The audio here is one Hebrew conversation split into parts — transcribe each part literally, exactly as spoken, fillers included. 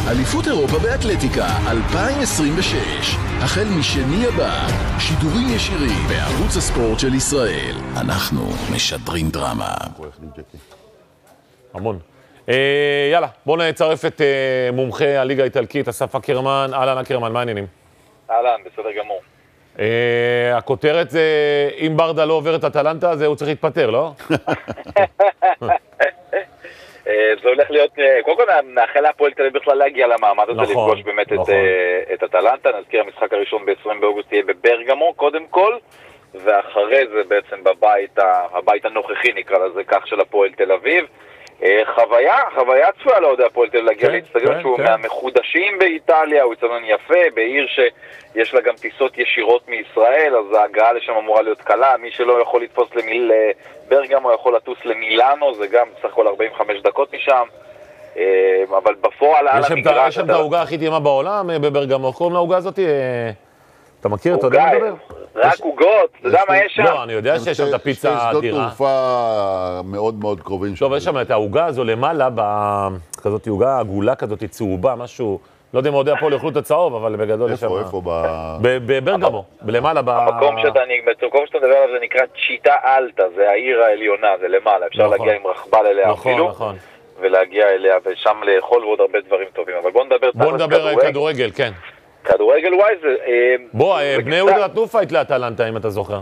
אליפות אירופה באתלטיקה אלפיים עשרים ושש, החל משני הבא, שידורים ישירים בערוץ הספורט של ישראל. אנחנו משדרים דרמה. המון. אה, יאללה, בואו נצרף את אה, מומחה הליגה האיטלקית, אסף אקרמן. אהלן אקרמן, מה העניינים? אהלן, בסדר גמור. אה, הכותרת זה, אם ברדה לא עובר את אטלנטה, זה הוא צריך להתפטר, לא? זה הולך להיות, קודם כל נאחל להפועל תל אביב בכלל להגיע למעמד הזה, לפגוש באמת את אטלנטה. נזכיר, המשחק הראשון ב-עשרים באוגוסט יהיה בברגמו קודם כל, ואחרי זה בעצם בבית, הבית הנוכחי נקרא לזה כך, של הפועל תל אביב. חוויה, חוויה צפויה לעוד הפועל תל אביב להגיע לאצטדיון שהוא מהמחודשים באיטליה, הוא אצטדיון יפה, בעיר שיש לה גם טיסות ישירות מישראל, אז ההגעה לשם אמורה להיות קלה. מי שלא יכול לתפוס למיל ברגמו יכול לטוס למילאנו, זה גם בסך הכל ארבעים וחמש דקות משם, אבל בפועל על המגרש... יש שם את ההוגה הכי טעימה בעולם בברגמו, קוראים להוגה הזאת, אתה מכיר? אתה יודע לדבר? רק הוגות, אתה יודע מה יש שם? לא, אני יודע שיש שם את הפיצה האדירה. שדות תעופה מאוד מאוד קרובים. טוב, יש שם את ההוגה הזו למעלה, כזאת הוגה עגולה כזאת צהובה, משהו, לא יודע אם עוד הפועל יאכלו את הצהוב, אבל בגדול יש שם... איפה, איפה? בברגמו, למעלה ב... המקום שאתה מדבר עליו זה נקרא צ'יטה אלטה, זה העיר העליונה, זה למעלה, אפשר להגיע עם רכבל אליה אפילו, ולהגיע אליה ושם לאכול ועוד הרבה דברים טובים. אבל בוא נדבר... בוא נדבר כדורגל, כן. כדורגל וואי זה... בוא, בני יהודה נתנו פייט לאטלנטה, אם אתה זוכר.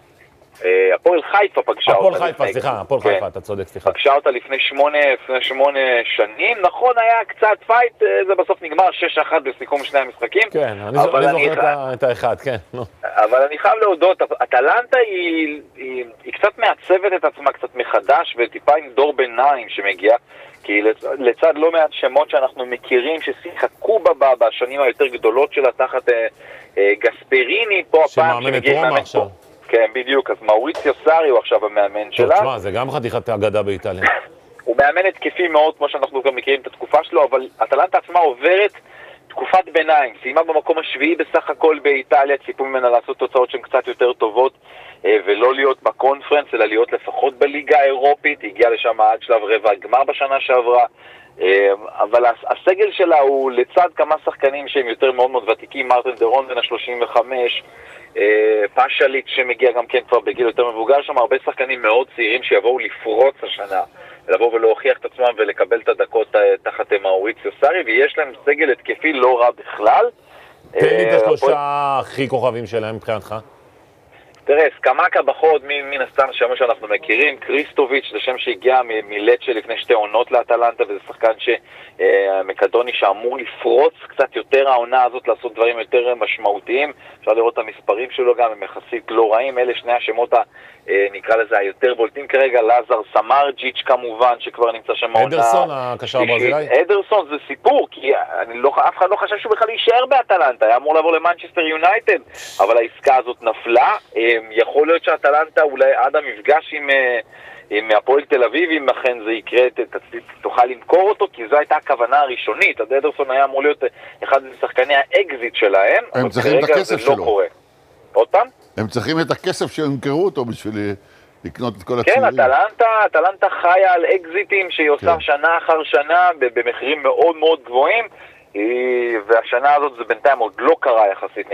הפועל חיפה פגשה אותה. הפועל חיפה, סליחה, הפועל חיפה, אתה צודק, סליחה. פגשה אותה לפני שמונה, לפני שמונה שנים. נכון, היה קצת פייט, זה בסוף נגמר שש אחת בסיכום שני המשחקים. כן, אני זוכר את האחד, כן. אבל אני חייב להודות, אטלנטה היא קצת מעצבת את עצמה קצת מחדש, וטיפה עם דור ביניים שמגיע. כי לצד לא מעט שמות שאנחנו מכירים ששיחקו בה בשנים היותר גדולות שלה תחת אה, אה, גספריני, פה הפעם שמגיע מאמן פה. כן, בדיוק, אז מאוריציו סארי הוא עכשיו המאמן שלה. טוב, תשמע, זה גם חתיכת אגדה באיטליה. הוא מאמן התקפי מאוד, כמו שאנחנו גם מכירים את התקופה שלו, אבל אטלנטה עצמה עוברת תקופת ביניים. סיימה במקום השביעי בסך הכל באיטליה, ציפו ממנה לעשות תוצאות שהן קצת יותר טובות, ולא להיות בקונפרנס, אלא להיות לפחות בליגה האירופית. היא הגיעה לשם עד שלב רבע הגמר בשנה שעברה, אבל הסגל שלה הוא לצד כמה שחקנים שהם יותר מאוד מאוד ותיקים, מרטין דרון בן ה-שלושים וחמש, פאשליט שמגיע גם כן כבר בגיל יותר מבוגר, שם הרבה שחקנים מאוד צעירים שיבואו לפרוץ השנה, לבוא ולהוכיח את עצמם ולקבל את הדקות תחת מאוריציו סארי, ויש להם סגל התקפי לא רע בכלל. תן לי את השלושה הכי כוכבים שלהם מבחינתך. תראה, סקמקה בחוד, מן הסתם שם שאנחנו מכירים, קריסטוביץ' זה שם שהגיע מלצ'ה לפני שתי עונות לאטלנטה, וזה שחקן שמקדוני שאמור לפרוץ קצת יותר העונה הזאת, לעשות דברים יותר משמעותיים. אפשר לראות את המספרים שלו גם, הם יחסית לא רעים. אלה שני השמות, נקרא לזה, היותר בולטים כרגע. לזר סמרג'יץ' כמובן, שכבר נמצא שם העונה. אדרסון, הקשר הברזילאי? אדרסון זה סיפור, כי לא, אף אחד לא חשב שהוא בכלל יישאר באטלנטה, היה אמור לעבור למנצ'סטר יונייטד, אבל העסקה הזאת נפלה. יכול להיות שאטלנטה אולי עד המפגש עם, עם הפועל תל אביב, אם אכן זה יקרה, תוכל למכור אותו, כי זו הייתה הכוונה הראשונית. אז אדרסון היה אמור להיות אחד משחקני האקזיט שלהם, הם צריכים את הכסף שלו. לא קורה. עוד פעם? הם צריכים את הכסף שימכרו אותו בשביל לקנות את כל הצעירים. הצעירים. כן, אטלנטה, אטלנטה חיה על אקזיטים שהיא עושה כן. שנה אחר שנה במחירים מאוד מאוד גבוהים, והשנה הזאת זה בינתיים עוד לא קרה יחסית.